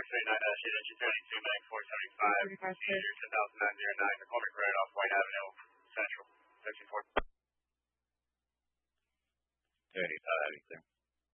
McCormick Road off White Avenue Central, 64. 35, there.